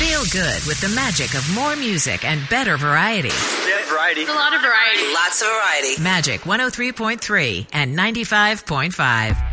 Feel good with the magic of more music and better variety. Yeah, variety. A lot of variety. Lots of variety. Magic 103.3 and 95.5.